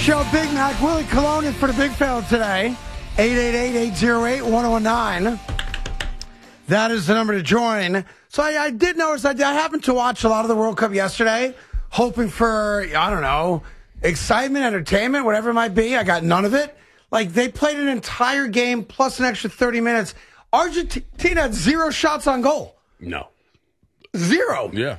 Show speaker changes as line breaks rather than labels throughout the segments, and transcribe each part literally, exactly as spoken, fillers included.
Show, Big Mac. Willie Colon in for the big fella today. eight eight eight, eight oh eight, one oh nine. That is the number to join. So I, I did notice, I, I happened to watch a lot of the World Cup yesterday, hoping for, I don't know, excitement, entertainment, whatever it might be. I got none of it. Like, they played an entire game plus an extra thirty minutes. Argentina had zero shots on goal.
No.
Zero.
Yeah.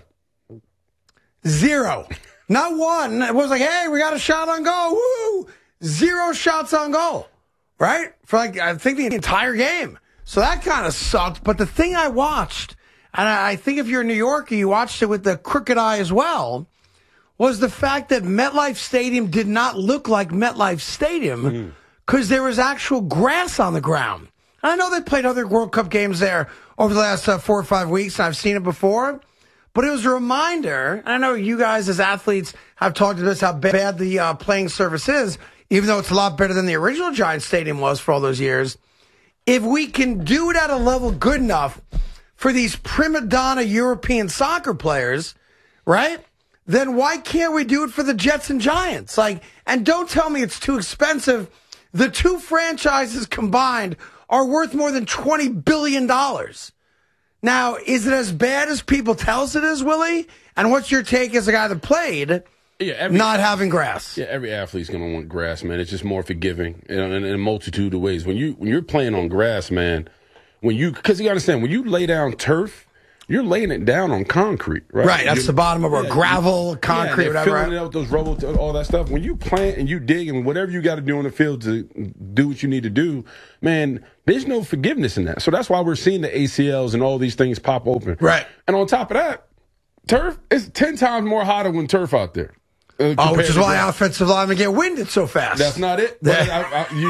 Zero. Not one. It was like, hey, we got a shot on goal. Woo! Zero shots on goal. Right? For like, I think the entire game. So that kind of sucked. But the thing I watched, and I think if you're a New Yorker, you watched it with the crooked eye as well, was the fact that MetLife Stadium did not look like MetLife Stadium because mm. there was actual grass on the ground. And I know they played other World Cup games there over the last uh, four or five weeks, and I've seen it before. But it was a reminder, and I know you guys as athletes have talked about this, how bad the uh, playing surface is, even though it's a lot better than the original Giant Stadium was for all those years. If we can do it at a level good enough for these prima donna European soccer players, right, then why can't we do it for the Jets and Giants? Like, and don't tell me it's too expensive. The two franchises combined are worth more than twenty billion dollars. Now, is it as bad as people tell us it is, Willie? And what's your take as a guy that played
yeah, every,
not having grass?
Yeah, every athlete's going to want grass, man. It's just more forgiving you know, in, in a multitude of ways. When, you, when you're playing on grass, man, when you because you understand, when you lay down turf, you're laying it down on concrete, right?
Right, that's
you're,
the bottom of
yeah,
a gravel, concrete,
yeah,
whatever.
Filling it out with those rubble, all that stuff. When you plant and you dig and whatever you got to do on the field to do what you need to do, man, there's no forgiveness in that. So that's why we're seeing the A C Ls and all these things pop open.
Right.
And on top of that, turf is ten times more hotter when turf out there. Uh,
oh, which is why grass. Offensive linemen get winded so fast.
That's not it. But I, I, you,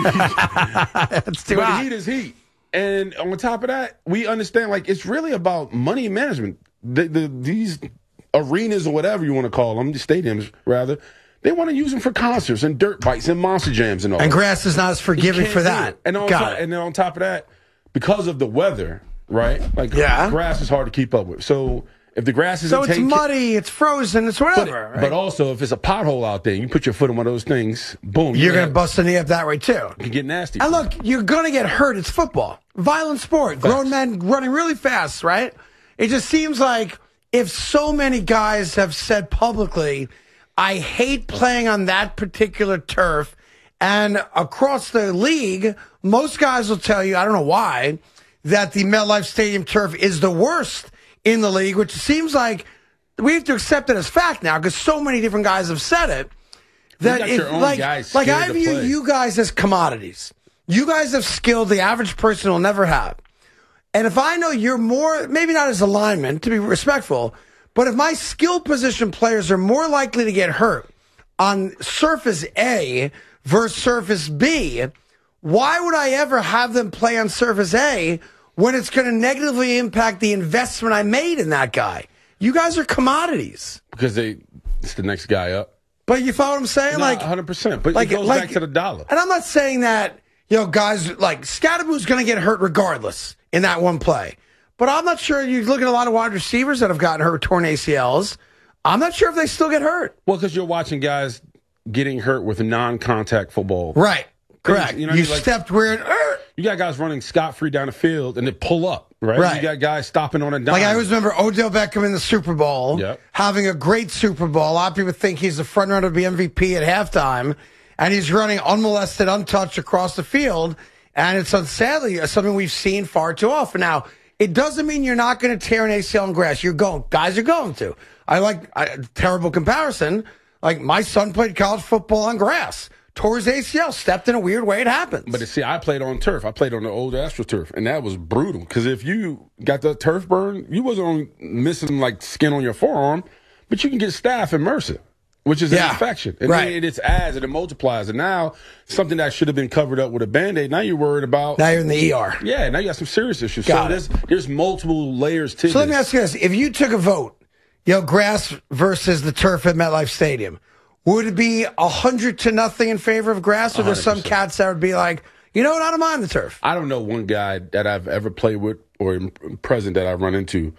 That's too
but
hot.
Heat is heat. And on top of that, we understand, like, it's really about money management. The, the, these arenas or whatever you want to call them, the stadiums, rather, they want to use them for concerts and dirt bikes and monster jams and all.
And grass is not as forgiving for that.
And, on
Got
top,
it.
and then on top of that, because of the weather, right? Like,
yeah.
grass is hard to keep up with. So if the grass isn't
So it's
taken,
muddy, it's frozen, it's whatever.
But,
right?
but also, if it's a pothole out there, you put your foot on one of those things, boom.
You're going to bust a knee up that way, too.
You can get nasty.
And look, you're going to get hurt. It's football. Violent sport.
Facts.
Grown men running really fast, right? It just seems like if so many guys have said publicly, I hate playing on that particular turf, and across the league, most guys will tell you, I don't know why, that the MetLife Stadium turf is the worst in the league, which seems like we have to accept it as fact now because so many different guys have said it. That if, like, like I view you guys as commodities. You guys have skill the average person will never have. And if I know you're more, maybe not as a lineman, to be respectful, but if my skill position players are more likely to get hurt on surface A versus surface B, why would I ever have them play on surface A when it's going to negatively impact the investment I made in that guy? You guys are commodities.
Because they, it's the next guy up.
But you follow what I'm saying?
No,
like
one hundred percent. But
like,
it goes
like,
back to the dollar.
And I'm not saying that, you know, guys, like, Scadaboo's going to get hurt regardless in that one play. But I'm not sure. You look at a lot of wide receivers that have gotten hurt with torn A C Ls. I'm not sure if they still get hurt.
Well, because you're watching guys getting hurt with non-contact football.
Right. Correct.
You, know
you
I mean? like,
stepped weird.
You got guys running scot-free down the field and they pull up, right?
Right.
You got guys stopping on a dime.
Like I always remember Odell Beckham in the Super Bowl,
yep.
having a great Super Bowl. A lot of people think he's the front runner to be M V P at halftime, and he's running unmolested, untouched across the field. And it's sadly something we've seen far too often. Now, it doesn't mean you're not going to tear an A C L in grass. You're going, guys are going to. I like I, terrible comparison. Like my son played college football on grass. Tore his A C L, stepped in a weird way, it happens.
But see, I played on turf. I played on the old AstroTurf, and that was brutal. Because if you got the turf burn, you wasn't on, missing like skin on your forearm, but you can get staph and MRSA, which is
yeah,
an infection. And
right.
then it adds and it multiplies. And now something that should have been covered up with a Band-Aid, now you're worried about.
Now you're in the E R.
Yeah, now you got some serious issues.
Got
so there's, there's multiple layers to
So
this.
let me ask you this. If you took a vote, you know, grass versus the turf at MetLife Stadium, would it be a hundred to nothing in favor of grass, or there's some cats that would be like, you know what, I don't mind the turf?
I don't know one guy that I've ever played with or present that I've run into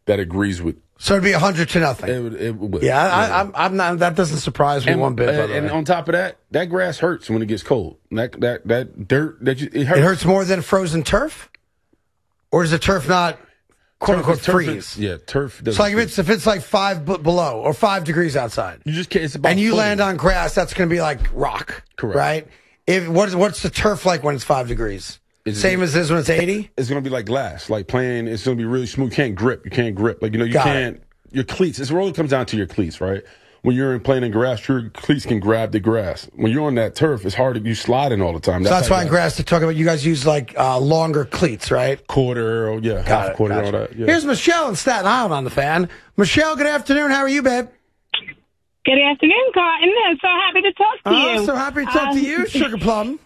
that agrees with.
So it'd be a hundred to nothing.
It would, it would.
Yeah, I, I'm, I'm not. That doesn't surprise me
And,
one bit. by
and,
the
and
way.
on top of that, that grass hurts when it gets cold. That that that dirt that you, it hurts.
It hurts more than frozen turf, or does the turf not quote
Turf-
unquote
turf
freeze?
is- yeah, turf. Doesn't
So like if
freeze.
it's if it's like five b- below or five degrees outside,
you just can't. It's about
and you
footing.
land on grass, that's going to be like rock.
Correct.
Right? If what is what's the turf like when it's five degrees?
Is it-
Same as it is when it's eighty.
It's gonna be like glass, like playing. It's gonna be really smooth. You can't grip. You can't grip. Like you know, you
Got
can't.
it.
Your cleats. It really comes down to your cleats, right? When you're in playing in grass, your cleats can grab the grass. When you're on that turf, it's hard to you sliding all the time.
So that's
how
why in
you-
grass they talk about you guys use like uh, longer cleats, right?
quarter, or yeah,
Got
half
it,
quarter,
gotcha.
and all that. Yeah.
Here's Michelle in Staten Island on the fan. Michelle, good afternoon. How are you, babe?
Good afternoon, Cotton. I'm so happy to talk to
Oh,
you.
so happy to talk
Um,
to you, Sugar Plum.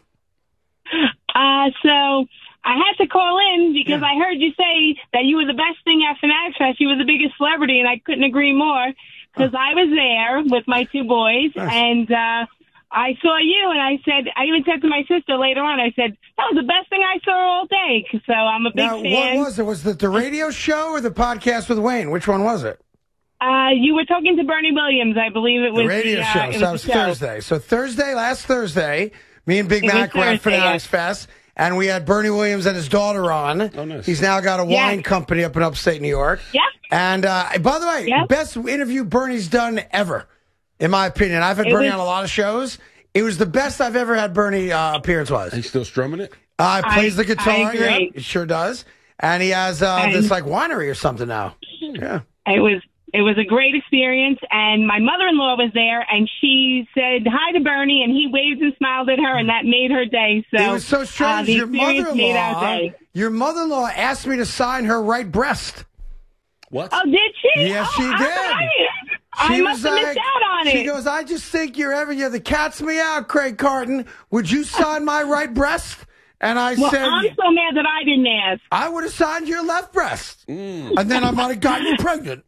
Uh, so I had to call in because
Yeah.
I heard you say that you were the best thing at Fanatics Fest. You were the biggest celebrity, and I couldn't agree more because I was there with my two boys,
Nice.
and uh, I saw you, and I said, I even said to my sister later on, I said, that was the best thing I saw all day. So I'm a big
Now,
fan.
what was it? Was it the radio show or the podcast with Wayne? Which one was it?
Uh, you were talking to Bernie Williams, I believe it was
The radio
the, uh,
show.
it
So
was
that was
the show.
Thursday. So Thursday, last Thursday, me and Big
It was
Mac were at
Thursday,
Fanatics
yes.
Fest, and we had Bernie Williams and his daughter on.
Oh, nice.
He's now got a
Yeah.
wine company up in upstate New York.
Yeah.
And uh, by the way,
Yeah.
best interview Bernie's done ever, in my opinion. I've had
It
Bernie
was-
on a lot of shows. It was the best I've ever had Bernie uh, appearance was.
He's still strumming it.
Uh, he plays
I-
the guitar.
I agree.
Yep, he sure does. And he has uh,
And-
this like winery or something now. Yeah.
It was it was a great experience, and my mother-in-law was there, and she said hi to Bernie, and he waved and smiled at her, and that made her day. So
It was so
uh,
strange.
the
your
experience made our
mother-in-law,
day.
your mother-in-law asked me to sign her right breast.
What?
Oh, did she?
Yes,
Oh,
she
I-
did.
I,
She
I must
was
have
like,
missed out on
she
it.
goes, I just think you're ever, you're the cat's meow, Craig Carton. Would you sign my right breast? And I
well,
said,
I'm so mad that I didn't ask.
I would have signed your left breast. And then I might have gotten you pregnant.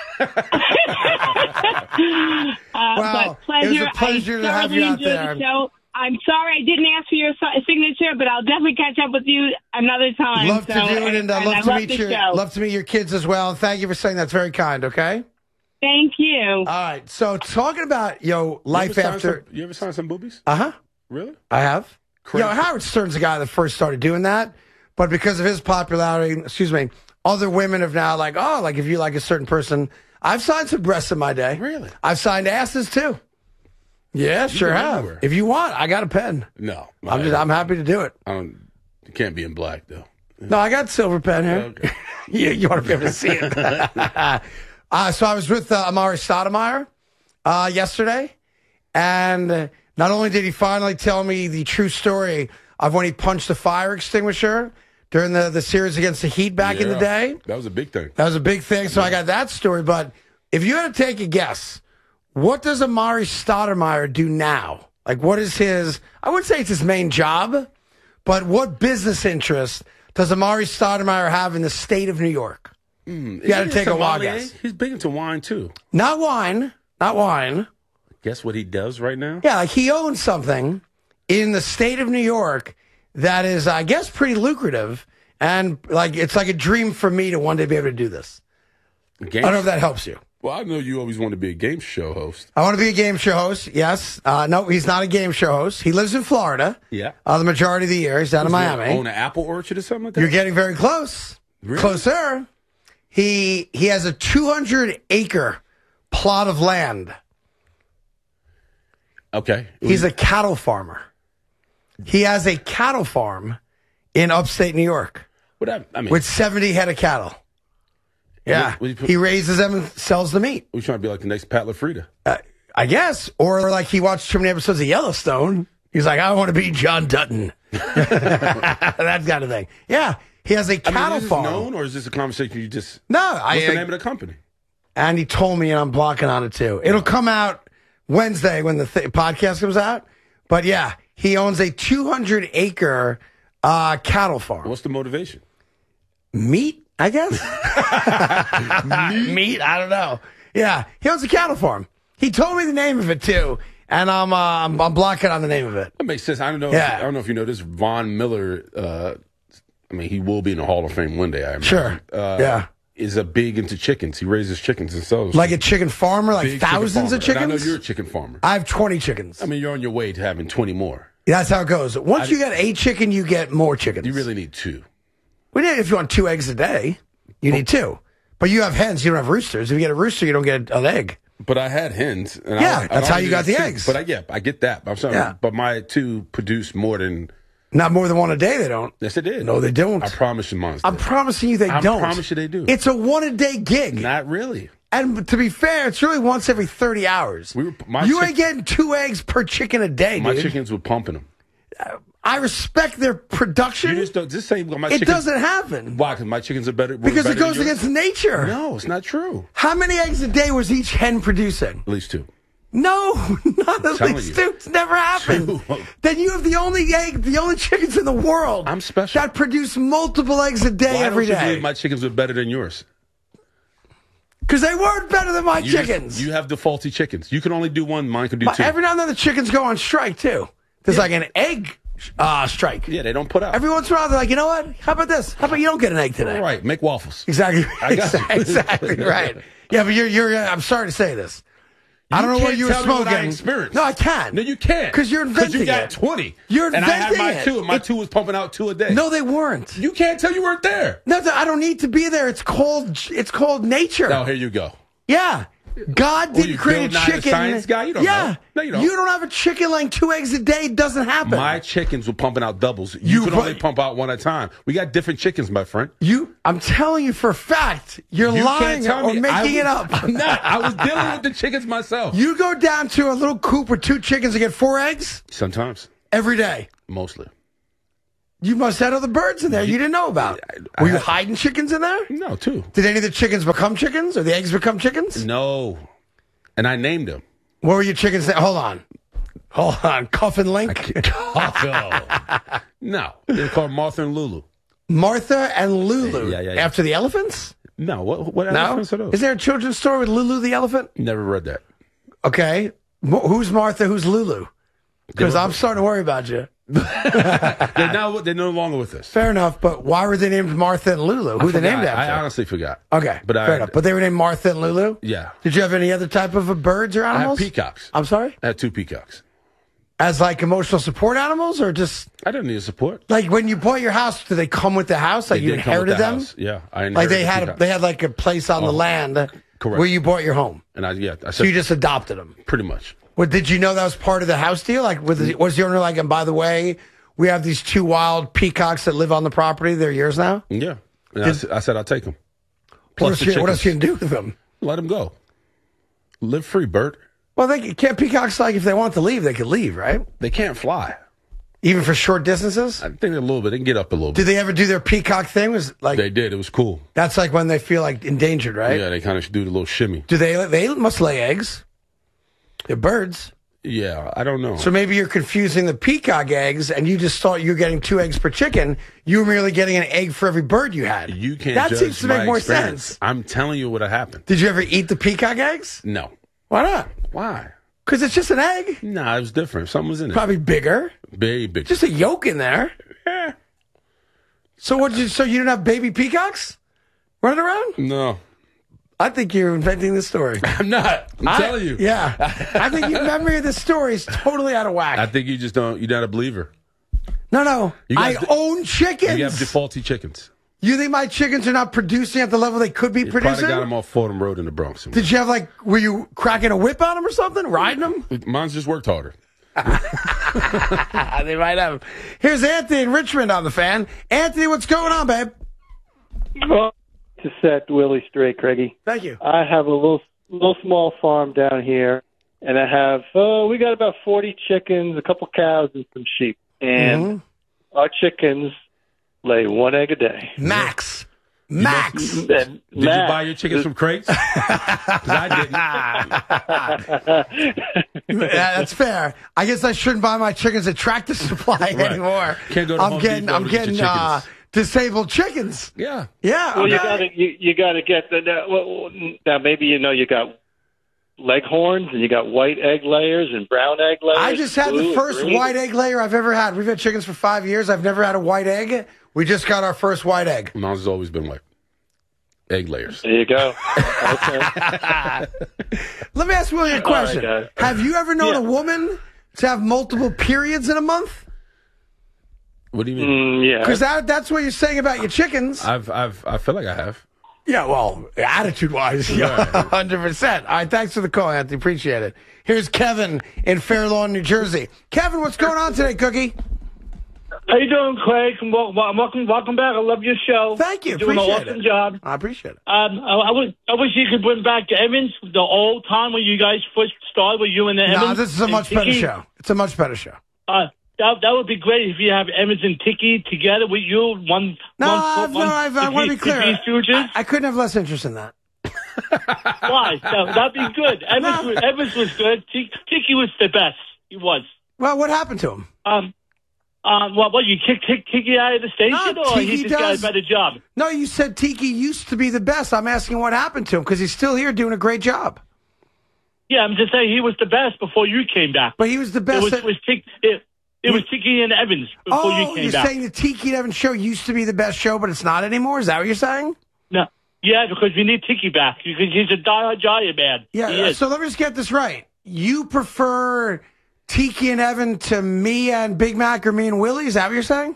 Uh,
Well,
but pleasure.
it was a pleasure
I
to have you
thoroughly
out
enjoyed
there.
The show. I'm sorry I didn't ask for your si- signature, but I'll definitely catch up with you another time.
Love to
So,
do it, and uh,
I
love to
love
meet
the
your
show.
love to meet your kids as well. And thank you for saying that's very kind. Okay.
Thank you.
All right. So talking about yo
You ever
life
signed
after,
some- you ever signed some boobies?
uh huh.
Really?
I have.
Crazy.
You know, Howard Stern's the guy that first started doing that, but because of his popularity, excuse me, other women have now like, oh, like if you like a certain person, I've signed some breasts in my day.
Really?
I've signed asses too. Yeah, sure
go
have.
everywhere.
If you want, I got a pen.
No.
I'm
I,
just, I'm happy to do it.
I don't. It can't be in black though.
No, I got silver pen here.
Okay.
you, you want to be able to see it. uh, so I was with uh, Amari Stoudemire uh, yesterday, and uh, not only did he finally tell me the true story of when he punched a fire extinguisher during the, the series against the Heat back in the
Yeah.
day.
That was a big thing.
That was a big thing, so I got that story. But if you had to take a guess, what does Amari Stoudemire do now? Like, what is his, I wouldn't say it's his main job, but what business interest does Amari Stoudemire have in the state of New York? You got to take a wild guess.
He's big into wine too.
Not wine, not wine.
Guess what he does right now?
Yeah, like he owns something in the state of New York that is, I guess, pretty lucrative. And like, it's like a dream for me to one day be able to do this.
Game
I don't know if that helps you.
Well, I know you always wanted to be a game show host.
I want to be a game show host. Yes. Uh, no, he's not a game show host. He lives in Florida.
Yeah.
Uh, the majority of the year. He's down in Miami.
Own an apple orchard or something like that?
You're getting very close.
Really?
Closer. He he has a two hundred acre plot of land.
Okay.
He's a cattle farmer. He has a cattle farm in upstate New York
What I, I mean,
with seventy head of cattle. Yeah.
What- what you put-
He raises them and sells the meat.
we're trying to be like the next Pat LaFrida.
Uh, I guess. Or like he watched too many episodes of Yellowstone. He's like, I want to be John Dutton. That kind of thing. Yeah. He has a
I
cattle
mean, is this
farm.
known, or is this a conversation you just?
No, I.
What's the name of the company?
And he told me, and I'm blocking on it too. It'll come out Wednesday when the th- podcast comes out. But yeah, he owns a two hundred acre uh, cattle farm.
What's the motivation?
Meat, I guess. Meat? I don't know. Yeah, he owns a cattle farm. He told me the name of it too, and I'm uh, I'm, I'm blocking on the name of it.
That makes sense. I don't know.
Yeah.
If, I don't know if you know this. Von Miller. Uh, I mean, he will be in the Hall of Fame one day. I imagine.
Sure.
Uh,
Yeah.
is a big into chickens. He raises chickens and sells.
Like a chicken farmer, like
Big chicken
thousands
farmer.
of chickens?
And I know you're a chicken farmer.
I have twenty chickens.
I mean, you're on your way to having twenty more.
That's how it goes. Once
I-
you get a chicken, you get more chickens.
You really need two.
We did if you want two eggs a day, you need two. But you have hens, you don't have roosters. If you get a rooster, you don't get an egg.
But I had hens. And
Yeah,
I, I
that's how you got the
two,
eggs.
But I get, I get that. I'm sorry.
Yeah.
But my two produce more than.
Not more than one a day, they don't.
Yes, they did.
No, they don't.
I promise you, Monster.
I'm promising you they
I
don't.
promise you they do.
It's a one a day gig.
Not really.
And to be fair, it's really once every thirty hours.
We were- my
you
chick-
ain't getting two eggs per chicken a day,
My
dude.
chickens were pumping them.
I respect their production.
You just don't just say well, my
it
chickens.
doesn't happen.
Why? Because my chickens are better. were
Because
better
it goes
than yours?
against nature.
No, it's not true.
How many eggs a day was each hen producing?
At least two.
No, not at
telling
least
you.
two. It's never happened.
Two.
Then you have the only egg, the only chickens in the world.
I'm special.
That produce multiple eggs a day
Why
every
don't you
day.
believe my chickens were better than yours?
Because they weren't better than my
You just-
chickens.
you have the faulty chickens. You can only do one. Mine can do
But
two.
every now and then the chickens go on strike too. There's like an egg uh, strike.
yeah, they don't put out.
Every once in a while they're like, you know what? How about this? How about you don't get an egg today?
All right, make waffles.
Exactly.
I got you.
exactly right. Yeah, but you're you're. I'm sorry to say this. I don't know
can't
what you were
tell me what I
smoking.
experienced.
No, I can't.
No, you can't.
Because you're inventing
you got
it.
twenty.
You're
And I had
inventing
my
it.
two, and my
It-
two was pumping out two a day.
No, they weren't.
You can't tell you weren't there.
No, I don't need to be there. It's called. It's called nature.
Now, here you go.
Yeah. God
Well,
didn't
you
create a
Bill Nye the
chicken.
Science Guy? You don't
yeah.
know. No, you don't.
You don't have a chicken laying two eggs a day. It doesn't happen.
My chickens were pumping out doubles. You,
You
could
put-
only pump out one at a time. We got different chickens, my friend.
you. I'm telling you for a fact. You're
You
lying
can't tell
or
me.
making
I was,
it up.
I'm not. I was dealing with the chickens myself.
You go down to a little coop with two chickens and get four eggs
Sometimes.
every day.
Mostly.
You must have other birds in there you didn't know about.
I
Were you
had-
hiding chickens in there?
No, two.
Did any of the chickens become chickens or the eggs become chickens?
No. And I named them.
What were your chickens? Hold on. Hold on. Cuff and Link?
No. They're called Martha and Lulu.
Martha and Lulu.
Yeah, yeah, yeah.
After the elephants?
No. What, what
No?
elephants are those?
Is there a children's story with Lulu the elephant?
Never read that.
Okay. Mo- Who's Martha? Who's Lulu? Because I'm starting to worry about you.
They're now they're no longer with us.
Fair enough, but why were they named Martha and Lulu? Who
I
they named
forgot.
after?
I honestly forgot.
Okay,
But
fair
I,
enough. But they were named Martha and Lulu?
Yeah.
Did you have any other type of uh, birds or
I had
animals?
peacocks.
I'm sorry?
I had two peacocks.
As like emotional support animals or just
I didn't need support.
like when you bought your house, do they come with the house? Like
They
you
did come with
inherited
the
them?
house. Yeah, I inherited
Like they
the
had a,
peacocks.
they had like a place on the
Oh,
land
correct.
where you bought your home.
And I yeah, I
So
said
you just adopted them.
pretty much.
Well, did you know that was part of the house deal? Like, was, the, was the owner like, and by the way, we have these two wild peacocks that live on the property. They're yours now.
Yeah. And I,
Did-
said, I said I'll take them.
What
Plus
else,
the
you, what else you
chickens.
can do with them?
Let them go. Live free, Bert.
Well, they can't peacocks like if they want to leave, they could leave, right?
They can't fly.
Even for short distances.
I think a little bit. They can get up a little
Did
bit.
they ever do their peacock thing? Was like
They did. It was cool.
that's like when they feel like endangered, right?
Yeah, they kind of do the little shimmy.
Do they? They must lay eggs. They're birds.
Yeah, I don't know.
So maybe you're confusing the peacock eggs, and you just thought you're getting two eggs per chicken. You were merely getting an egg for every bird you had.
you can't
That
judge
seems to
my
make more
experience.
sense.
I'm telling you what happened.
Did you ever eat the peacock eggs?
No.
Why not?
Why?
Because it's just an egg.
Nah, it was different. Something was in it.
Probably bigger.
Very big.
Just a yolk in there.
Eh,
So what? Did you, so you didn't have baby peacocks running around?
no.
I think you're inventing this story.
I'm not. I'm
I-
telling you.
Yeah. I think your memory of this story is totally out of whack.
I think you just don't. You're not a believer.
no, no.
You got
I
the-
own chickens.
You have defaulty chickens.
You think my chickens are not producing at the level they could be
You
producing?
probably got them off Fordham Road in the Bronx.
Did you have like, were you cracking a whip on them or something? Riding them?
Mine's just worked harder.
They might have. Here's Anthony in Richmond on the fan. Anthony, what's going on, babe?
Well, to set Willie straight, Craigie.
Thank you.
I have a little little small farm down here, and I have uh, we got about forty chickens, a couple cows, and some sheep. And
Mm-hmm.
our chickens lay one egg a day.
Max. Max.
And
Did you
Matt,
buy your chickens from crates? 'Cause I didn't.
Yeah, that's fair. I guess I shouldn't buy my chickens at Tractor Supply
Right.
anymore.
Can't go to
I'm
Home
getting,
Depot
I'm
to get
getting
your
uh,
chickens.
disabled chickens.
Yeah.
Yeah.
Well, you
okay.
got to you, you got to get the now, well, now. Maybe you know you got leghorns and you got white egg layers and brown egg layers.
I just had
blue
the
and
first
green.
white egg layer I've ever had. We've had chickens for five years. I've never had a white egg. We just got our first white egg.
Mine's has always been white. Egg layers.
There you go. Okay.
Let me ask Willie a question.
All right,
have you ever known
Yeah.
a woman to have multiple periods in a month?
What do you mean?
Mm, yeah.
Because that, that's what you're saying about your chickens.
I've, I've, I feel like I have.
Yeah, well, attitude-wise, yeah, one hundred percent. All right, thanks for the call, Anthony. Appreciate it. Here's Kevin in Fair Lawn, New Jersey. Kevin, what's going on today, Cookie?
How you doing, Craig? Wel- wel- Welcome, welcome back. I love your show.
Thank you.
You're doing
Appreciate
an awesome
it.
job.
I appreciate it.
Um, I, I, wish, I wish you could bring back Evans, the old time when you guys first started with you and the Evans.
No, this is a
and
much better
Tiki.
show. It's a much better show.
Uh, that that would be great if you have Evans and Tiki together with you. One.
No,
one,
I've,
one,
no, I've, I
the
want to be
G-
clear.
the G Stooges.
I, I couldn't have less interest in that.
Why? That, that'd be good. Evans,
No.
was, Evans was good. Tiki, Tiki was the best. He was.
Well, what happened to him?
Um. Um. What? What? You kicked kick, Tiki out of the station,
No,
or
Tiki
he just got
does-
a better job?
No, you said Tiki used to be the best. I'm asking what happened to him because he's still here doing a great job.
Yeah, I'm just saying he was the best before you came back.
But he was the
It
best.
was,
at-
was Tiki, it, it was Tiki and Evans before
oh,
you came
you're
back.
saying the Tiki and Evans show used to be the best show, but it's not anymore? Is that what you're saying?
No, yeah, because we need Tiki back because he's a diehard Giant man.
Yeah,
he is.
so let me just get this right. You prefer Tiki and Evan to me and Big Mac or me and Willie? Is that what you're saying?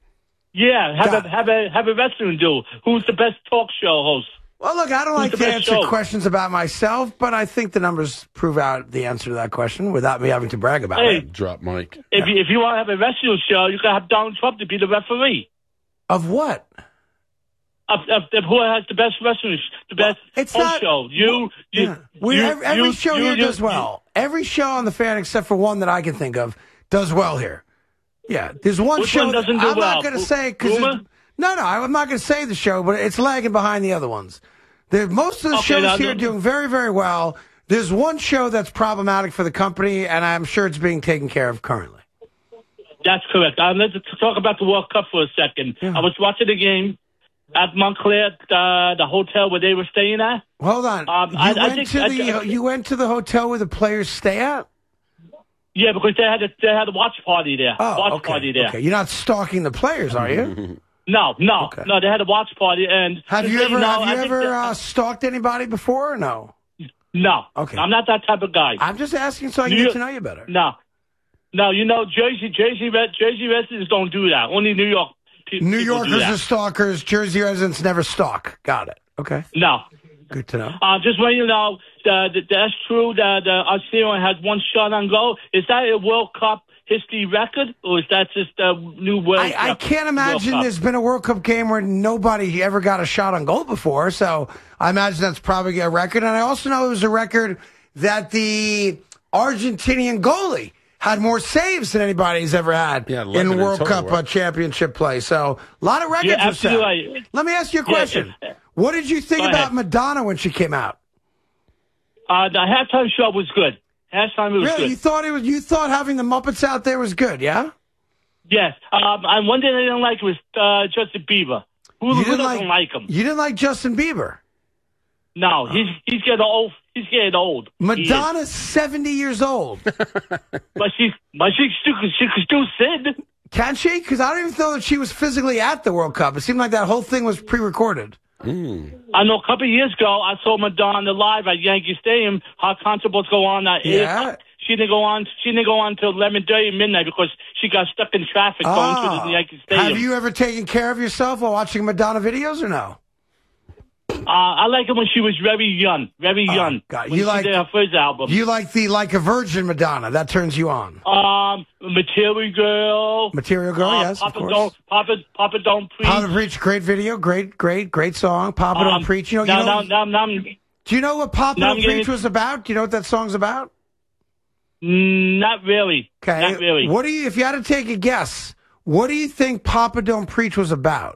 yeah, have
Got
a
it.
have a have a wrestling duel. Who's the best talk show host?
Well, look, I don't like
the
to
best
answer
show?
questions about myself, but I think the numbers prove out the answer to that question without me having to brag about
Hey,
it.
Drop mic.
if you, if you want to have a wrestling show, you can have Donald Trump to be the referee.
Of what?
Of, of, of who has the best wrestling, the best
It's
host
not-
show? You, you,
Yeah. We,
you-
every every
you-
show
you-
here
you-
does well. Every show on the Fan, except for one that I can think of, does well here. Yeah, there's one
Which
show
one
that-
doesn't do
I'm not
well?
going to
Ru-
say because
Ruma?
no, no, I'm not going to say the show, but it's lagging behind the other ones. The, most of the
Okay,
shows
now
here are
the-
doing very, very well. There's one show that's problematic for the company, and I'm sure it's being taken care of currently.
That's correct. Um, let's talk about the World Cup for a second.
Yeah.
I was watching the game at Montclair, uh, the hotel where they were staying at.
Hold on,
Um,
you
I- I
went
think-
to
I-
the
I-
you went to the hotel where the players stay at.
Yeah, because they had a they had a watch party there.
Oh,
watch
okay.
party there.
Okay, you're not stalking the players, are you?
No, no,
Okay.
no. They had a watch party, and
Have
just
you
so
ever
know,
have
I
you
think
ever
that-
uh, stalked anybody before or no?
no.
Okay.
I'm not that type of guy.
I'm just asking so I can
New
get
York-
to know you better.
No, no. You know, Jersey, Jersey, Red, Jersey residents don't do that. Only New York pe-
New
people do
Yorkers
that.
are stalkers. Jersey residents never stalk. Got it. Okay.
No.
Good to know.
Uh, just when you know, the, the, that's true that uh, Arsenio has one shot on goal. Is that a World Cup history record, or is that just a new World
I,
Cup?
I can't imagine
World Cup?
there's been a World Cup game where nobody ever got a shot on goal before. So I imagine that's probably a record. And I also know it was a record that the Argentinian goalie had more saves than anybody's ever had
Yeah, eleven
in
in
World
total,
Cup
right?
uh, championship play. So a lot of records
Yeah,
were set.
absolutely right.
Let me ask you a
Yeah,
question.
yeah.
What did you think
Go
about
ahead.
Madonna when she came out?
Uh, the halftime show was good. Halftime was
Really,
good.
you thought it was? You thought having the Muppets out there was good? Yeah.
Yes. Um, and one thing I didn't like was uh, Justin Bieber. Who,
You
who
didn't
doesn't like, him?
You didn't like Justin Bieber.
No, he's he's getting old. He's getting old. He is.
Madonna's seventy years old.
but she, but she, still, she could still sing.
Can she? Because I don't even know that she was physically at the World Cup. It seemed like that whole thing was pre-recorded.
I know a couple of years ago, I saw Madonna live at Yankee Stadium. Her concert was go on at eight
Yeah.
o'clock. She didn't go on. She didn't go on till eleven thirty midnight because she got stuck in traffic going to the Yankee Stadium.
Have you ever taken care of yourself while watching Madonna videos or no?
Uh, I like it when she was very young, very young.
God.
When
You
she
like-
did her first album.
You like the Like a Virgin Madonna. That turns you on.
um, Material Girl.
Material Girl,
uh,
yes, of
Papa
course.
Don't, Papa, Papa Don't Preach.
Papa Preach, great video, great, great, great song. Papa Don't
Um,
Preach. You know,
now,
you know,
now, now, now,
do you know what Papa
now
Don't
I'm getting-
Preach was about? Do you know what that song's about?
mm, not really.
Okay.
Not really.
What do you, if you had to take a guess, what do you think Papa Don't Preach was about?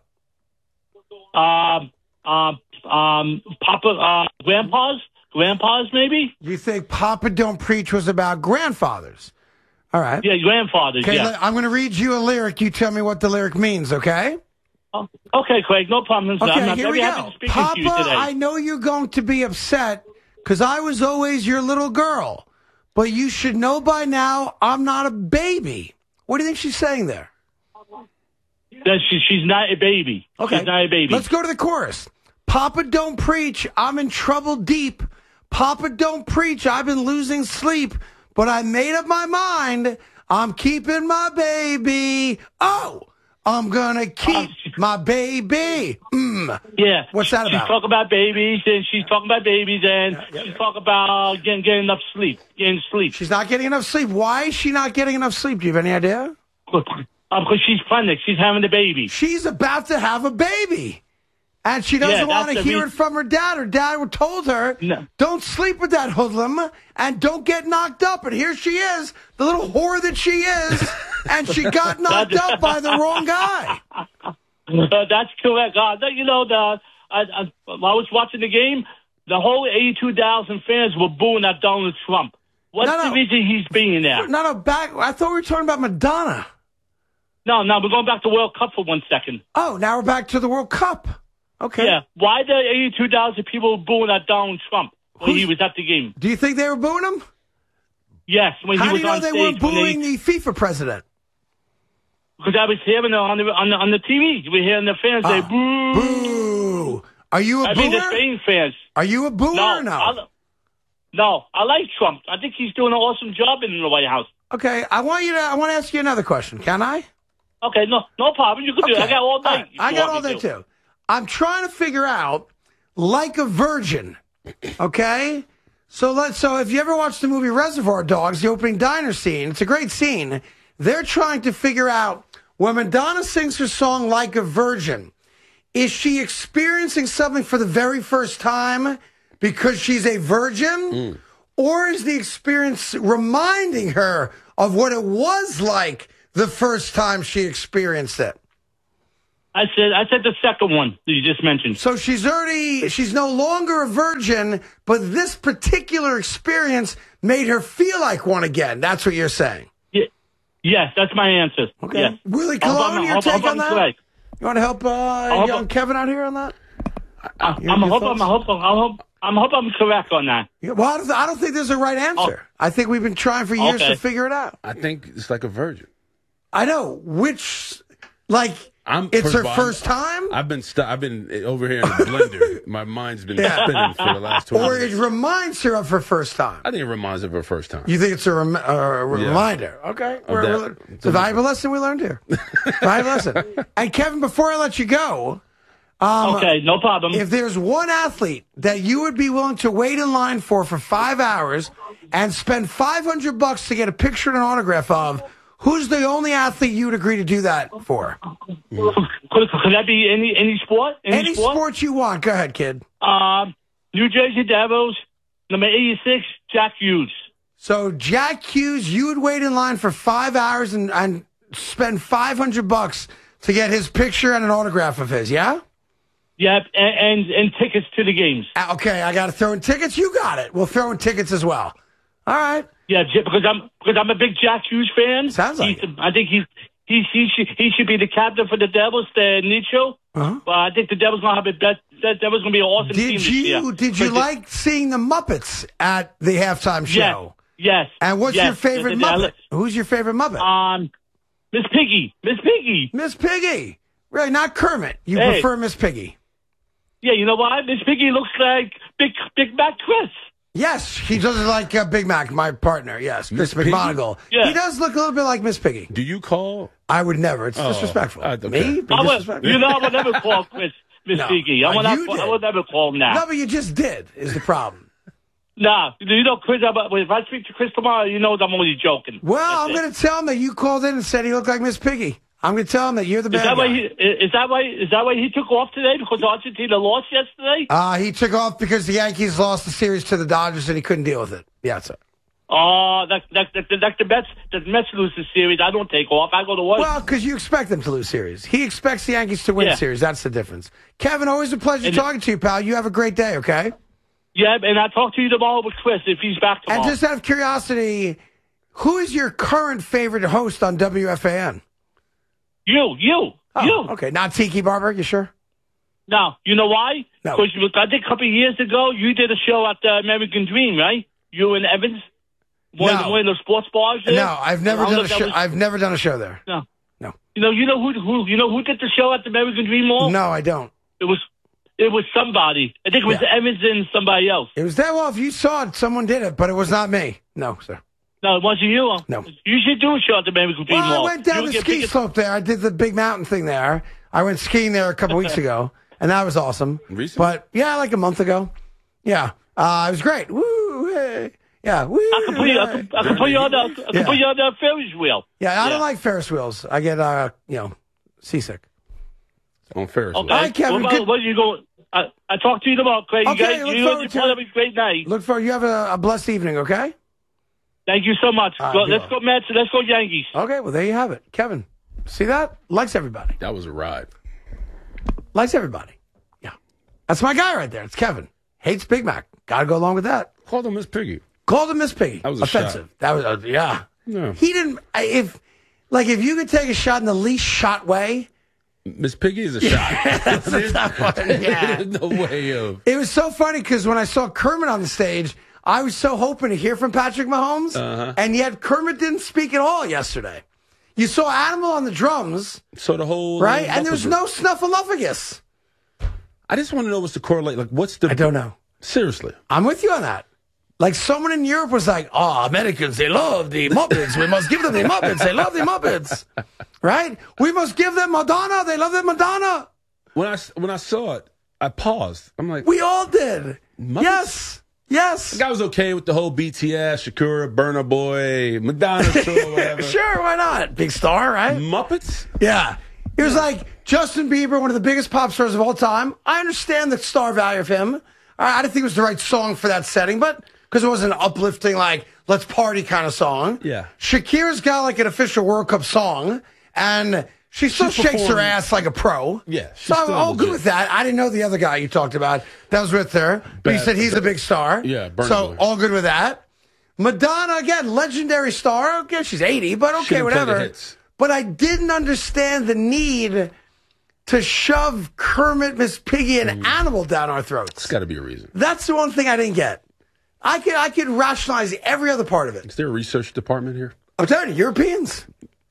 Um, um, um, Papa, uh, grandpas, grandpas, maybe.
You think Papa Don't Preach was about grandfathers? All right.
Yeah, grandfathers.
Okay,
yeah.
le- I'm going to read you a lyric. You tell me what the lyric means, okay?
Oh, okay, Craig, no problem.
Okay,
I'm not
here
very
we
happy
go.
to speak
Papa,
to you today.
I know you're going to be upset because I was always your little girl. But you should know by now I'm not a baby. What do you think she's saying there?
That she, she's not a baby.
Okay.
She's not a baby.
Let's go to the chorus. Papa don't preach. I'm in trouble deep. Papa don't preach. I've been losing sleep. But I made up my mind. I'm keeping my baby. Oh, I'm going to keep my baby. Mm.
Yeah.
What's that
She's
about?
talking about babies, and she's talking about babies, and
Yeah, yeah,
she's
yeah.
talking about getting, getting enough sleep, getting sleep.
She's not getting enough sleep. Why is she not getting enough sleep? Do you have any idea?
Uh, because she's pregnant. She's having a baby.
She's about to have a baby. And she doesn't
Yeah,
want
that's
to
the
hear
reason-
it from her dad. Her dad told her,
No.
don't sleep with that hoodlum and don't get knocked up. And here she is, the little whore that she is, and she got knocked up by the wrong guy.
Uh, that's correct. Uh, you know, the I, I, while I was watching the game, the whole eighty-two thousand fans were booing at Donald Trump. What's
No, no.
the reason he's being there?
No, no, back. I thought we were talking about Madonna.
No, no, we're going back to World Cup for one second.
Oh, now we're back to the World Cup. Okay.
Yeah, why the eighty-two thousand people booing at Donald Trump when
Who's-
he was at the game?
Do you think they were booing him?
Yes, when
How
he
do
was
you know
on
they
stage.
weren't
when
booing
they,
the FIFA president?
Because I was hearing it on the on the, on the T V. You were hearing the fans say
Ah,
boo.
Boo. Are you a
I mean, the
booer?
Spain fans.
Are you a booer
No,
or no?
I, no, I like Trump. I think he's doing an awesome job in the White House.
Okay, I want you to. I want to ask you another question. Can I?
Okay, no, no problem. You can do it. I got all
All
day.
right, I got all day
day
too. I'm trying to figure out, like a virgin. Okay, so let's. So if you ever watched the movie Reservoir Dogs, the opening diner scene, it's a great scene. They're trying to figure out when Madonna sings her song "Like a Virgin." Is she experiencing something for the very first time because she's a virgin?
Mm.
Or is the experience reminding her of what it was like the first time she experienced it?
I said, I said the second one that you just mentioned.
So she's already, she's no longer a virgin, but this particular experience made her feel like one again. That's what you're saying.
Yeah. Yes, that's my answer.
Okay.
Yes.
Willie
I hope
Colon,
I'm-
your
I hope-
take
I hope
on
I'm
that?
correct.
You want to help uh,
hope
young
I'm-
Kevin out here on that?
I,
Your-
I'm
your
hope
thoughts?
I'm, I hope I hope I'm hope I'm correct on that.
Yeah, well, I don't, I don't think there's a right answer. I think we've been trying for years
Okay.
to figure it out.
I think it's like a virgin.
I know. Which, like,
I'm,
it's her
of all,
first time?
I've been stu- I've been over here in the blender. My mind's been
Yeah.
spinning for the last twenty
Or it
minutes.
reminds her of her first time?
I think it reminds her of her first time.
You think it's a, rem- uh, a
Yeah.
reminder? Okay. We're,
that.
we're, it's a valuable lesson we learned here. Valuable lesson. And Kevin, before I let you go, um,
Okay, no problem.
if there's one athlete that you would be willing to wait in line for for five hours and spend five hundred bucks to get a picture and an autograph of, who's the only athlete you would agree to do that for?
could, could that be any any sport? Any,
Any sport you want. Go ahead, kid.
Um, New Jersey Devils, number eighty-six, Jack Hughes.
So Jack Hughes, you would wait in line for five hours and, and spend five hundred bucks to get his picture and an autograph of his, yeah?
Yep, and, and and tickets to the games.
Uh, Okay, I got to throw in tickets. You got it. We'll throw in tickets as well. All right.
Yeah, j- because I'm because I'm a big Jack Hughes fan.
Sounds like
He's, I think he's he he should he should be the captain for the Devils, the Nicho.
Uh-huh.
But I think the Devils gonna have a bet. The Devils gonna be an awesome team
Did
this year.
you did you
Because
like seeing the Muppets at the halftime
it-
show?
Yes. Yes.
And what's
yes,
your favorite
the- the-
Muppet? Who's your favorite Muppet?
Um, Miss Piggy. Miss Piggy.
Miss Piggy. Really, not Kermit. You
Hey.
prefer Miss Piggy.
Yeah, you know why? Miss Piggy looks like Big Big Mac Chris.
Yes, he does like uh, Big Mac, my partner. Yes, Chris
Miss Piggy?
McMonagle.
Yeah.
He does look a little bit like Miss Piggy.
Do you call?
I would never. It's
Oh,
disrespectful.
uh, okay.
Me? Be
I would,
disrespectful?
you know, I would never call Chris Miss
No.
Piggy. I
Uh,
would, not,
you
I
did.
would never call him that.
No, but you just did, is the problem.
Nah, you know, Chris. If I speak to Chris tomorrow, you know I'm only joking.
Well,
That's
I'm
it.
going to tell him that you called in and said he looked like Miss Piggy. I'm going to tell him that you're the
Is
bad
that why
guy.
he? Is that why? Is that why he took off today? Because Argentina lost yesterday.
Uh, he took off because the Yankees lost the series to the Dodgers and he couldn't deal with it. Yeah, sir.
Oh, that that that, that the Mets the Mets lose the series. I don't take off. I go to work.
Well, because you expect them to lose series. He expects the Yankees to win
Yeah.
series. That's the difference. Kevin, always a pleasure
And-
talking to you, pal. You have a great day, okay?
Yeah, and I'll talk to you tomorrow with Chris if he's back tomorrow.
And just out of curiosity, who is your current favorite host on W F A N?
you, you,
Oh,
you.
okay. Not Tiki Barber, you sure?
Now, you know why?
No.
Because I think a couple of years ago you did a show at the American Dream, right? You and Evans, one,
No.
of, the, one of the sports bars. There?
No, I've never
I don't
done
know
a
if that
show.
was-
I've never done a show there.
no,
No.
You know, you know who, who, you know who did the show at the American Dream Mall?
No, I don't.
It was, it was somebody. I think it was
Yeah.
Evans and somebody else.
It was that. Well, if you saw it, someone did it, but it was not me. No, sir.
No, it wasn't you.
No.
You should do a show at the Miami Community
Well, I
Mall.
went down
You
the
get
ski
tickets-
slope there. I did the big mountain thing there. I went skiing there a couple weeks ago, and that was awesome.
Recently?
But yeah, like a month ago. Yeah, uh, it was great. Woo! Hey. Yeah, woo!
I can put you. I can, I can put you on the. I can
Yeah.
put you on the Ferris wheel.
Yeah, I don't like Ferris wheels. I get, uh, you know, seasick.
On Ferris.
Okay.
wheel.
All right, Kevin,
What about,
good-
what are you going? I I talk to you tomorrow, Craig.
Okay,
you guys,
look
you
forward
and
to
your
it.
have a great night.
Look for you. Have a, a blessed evening. Okay.
Thank you so much.
All right,
Go,
be
let's
well.
go Mets. Let's go Yankees.
Okay. Well, there you have it, Kevin. See that? Likes everybody.
That was a ride.
Likes everybody. Yeah, that's my guy right there. It's Kevin. Hates Big Mac. Got to go along with that.
Called him Miss Piggy.
Called him Miss Piggy.
That was a
offensive.
shot.
That was uh, yeah.
Yeah.
He didn't. I- If like if you could take a shot in the least shot way,
Miss Piggy is a shot.
that's a tough one. Yeah.
There's no way of.
It was so funny because when I saw Kermit on the stage, I was so hoping to hear from Patrick Mahomes,
Uh-huh.
and yet Kermit didn't speak at all yesterday. You saw Animal on the drums,
So the whole
right?
uh,
And there was no Snuffleupagus.
I just want to know what's the correlate. Like, what's the?
I don't know.
Seriously.
I'm with you on that. Like someone in Europe was like, "Oh, Americans, they love the Muppets. We must give them the Muppets. They love the Muppets, right? We must give them Madonna. They love the Madonna.
When I when I saw it, I paused. I'm like,
We all did.
Muppets?
Yes, yes.
the guy was okay with the whole B T S, Shakira, Burna Boy, Madonna tour, whatever.
Sure, why not? Big star, right?
Muppets.
Yeah. It was like Justin Bieber, one of the biggest pop stars of all time. I understand the star value of him. I I didn't think it was the right song for that setting, but because it wasn't an uplifting, like, let's party kind of song.
Yeah.
Shakira's got like an official World Cup song, and she still
She's
shakes her
performing-
ass like a pro.
Yeah,
So
she's
I'm
still
all good
legit.
with that. I didn't know the other guy you talked about that was with her, but he
Bad-
said he's a big star.
Yeah, Burna
So
Boy.
all good with that. Madonna, again, legiondary star. Okay, she's eighty, but okay,
didn't play the
whatever.
hits.
But I didn't understand the need to shove Kermit, Miss Piggy, and
Mm.
Animal down our
It's
throats.
got to be a reason.
That's the one thing I didn't get. I could I could rationalize every other part of it.
Is there a research department here?
I'm telling you, Europeans.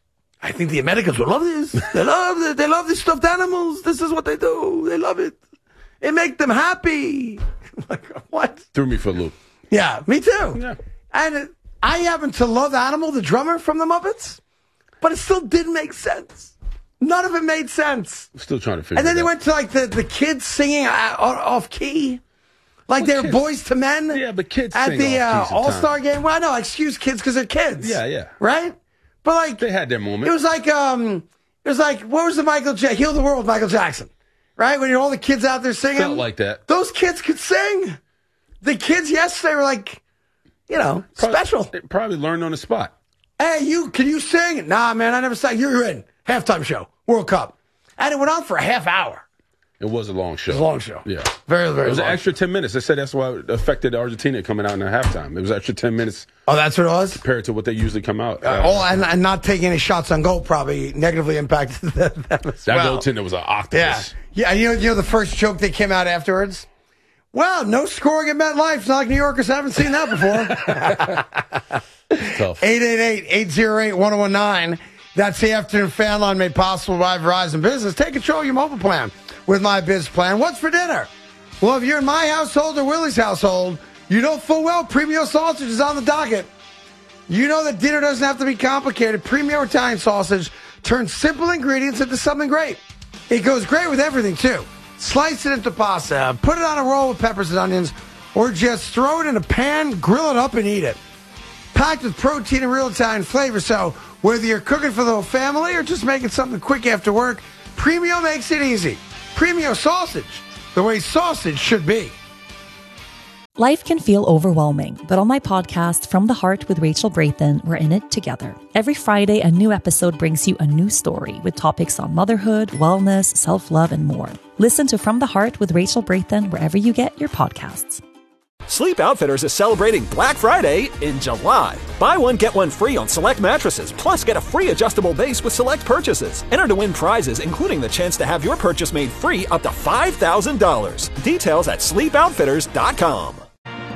I think the Americans will love this. They love it. They love these stuffed animals. This is what they do. They love it. It makes them happy. Like what?
Threw me for a loop.
Yeah, me too.
Yeah.
And I happen to love Animal, the drummer from the Muppets, but it still didn't make sense. None of it made sense.
I'm still trying to figure
And then
it
they
out.
went to like the, the kids singing uh, off key, like they're
kids-
boys to men.
Yeah, but kids
at
sing
the uh,
off key
All Star
sometimes.
game. Well, no, excuse kids because they're kids.
Yeah, yeah.
right. But like
They had their moment.
it was like um, it was like what was the Michael ja- Heal the World Michael Jackson, right? When you're all the kids out there singing,
Felt like that.
Those kids could sing. The kids yesterday were like, you know,
Probably-
special.
They probably learned on the spot.
Hey, you, can you sing? Nah, man, I never sang. You're in. Halftime show, World Cup. And it went on for a half hour.
It was a long show.
It was a long show.
Yeah.
Very, very
It was
long.
an extra ten minutes. They said that's why it affected Argentina coming out in the halftime. It was extra ten minutes
Oh, that's what it was?
compared to what they usually come out.
Uh, oh, and, and not taking any shots on goal probably negatively impacted them as
that
well.
goaltender was an
Yeah.
octopus.
Yeah, you know, you know the first joke that came out afterwards? Well, no scoring at MetLife. It's not like New Yorkers haven't seen that before.
It's tough.
eight eight eight, eight oh eight, one oh one nine. That's the afternoon fan line made possible by Verizon Business. Take control of your mobile plan with My Biz Plan. What's for dinner? Well, if you're in my household or Willie's household, you know full well Premio Sausage is on the docket. You know that dinner doesn't have to be complicated. Premio Italian Sausage turns simple ingredients into something great. It goes great with everything, too. Slice it into pasta, put it on a roll with peppers and onions, or just throw it in a pan, grill it up, and eat it. Packed with protein and real Italian flavor, so whether you're cooking for the whole family or just making something quick after work, Premio makes it easy. Premio Sausage, the way sausage should be.
Life can feel overwhelming, but on my podcast, From the Heart with Rachel Brathen, we're in it together. Every Friday, a new episode brings you a new story with topics on motherhood, wellness, self-love, and more. Listen to From the Heart with Rachel Brathen wherever you get your podcasts.
Sleep Outfitters is celebrating Black Friday in July. Buy one, get one free on select mattresses, plus get a free adjustable base with select purchases. Enter to win prizes, including the chance to have your purchase made free up to five thousand dollars. Details at sleep outfitters dot com.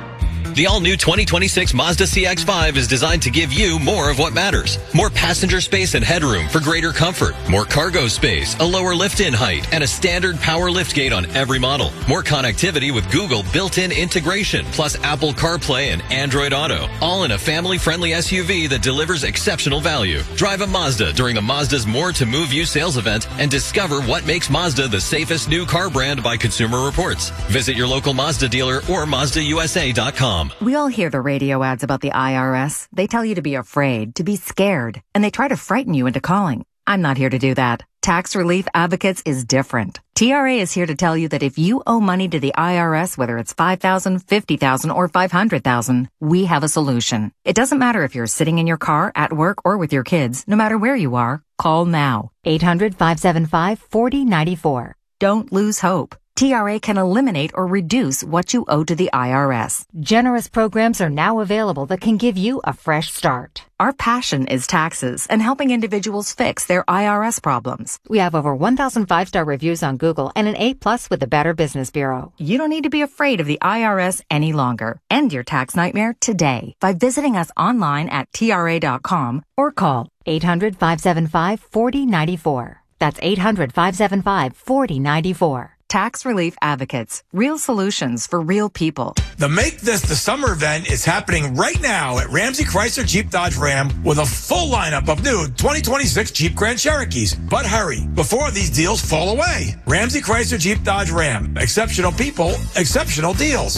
The all-new twenty twenty-six Mazda C X five is designed to give you more of what matters. More passenger space and headroom for greater comfort. More cargo space, a lower lift-in height, and a standard power liftgate on every model. More connectivity with Google built-in integration, plus Apple CarPlay and Android Auto. All in a family-friendly S U V that delivers exceptional value. Drive a Mazda during the Mazda's More to Move You sales event and discover what makes Mazda the safest new car brand by Consumer Reports. Visit your local Mazda dealer or Mazda U S A dot com.
We all hear the radio ads about the I R S. They tell you to be afraid, to be scared, and they try to frighten you into calling. I'm not here to do that. Tax Relief Advocates is different. T R A is here to tell you that if you owe money to the I R S, whether it's five thousand dollars, fifty thousand dollars, or five hundred thousand dollars, we have a solution. It doesn't matter if you're sitting in your car, at work, or with your kids. No matter where you are, call now. eight hundred, five seven five, four zero nine four. Don't lose hope. T R A can eliminate or reduce what you owe to the I R S. Generous programs are now available that can give you a fresh start. Our passion is taxes and helping individuals fix their I R S problems. We have over one thousand five-star reviews on Google and an A plus with the Better Business Bureau. You don't need to be afraid of the I R S any longer. End your tax nightmare today by visiting us online at T R A dot com or call eight hundred, five seven five, four zero nine four. That's eight hundred, five seven five, four zero nine four. Tax Relief Advocates. Real solutions for real people.
The Make This the Summer event is happening right now at Ramsey Chrysler Jeep Dodge Ram with a full lineup of new twenty twenty-six Jeep Grand Cherokees. But hurry, before these deals fall away. Ramsey Chrysler Jeep Dodge Ram. Exceptional people, exceptional deals.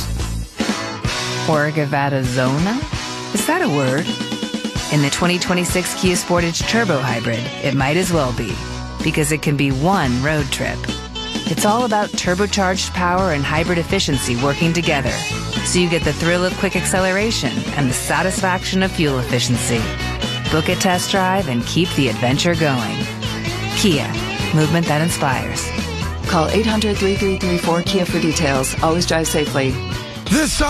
Orgavada Zona? Is that a word? In the twenty twenty-six Kia Sportage Turbo Hybrid, it might as well be, because it can be one road trip. It's all about turbocharged power and hybrid efficiency working together, so you get the thrill of quick acceleration and the satisfaction of fuel efficiency. Book a test drive and keep the adventure going. Kia, movement that inspires.
Call eight hundred, three three three, four K I A for details. Always drive safely.
This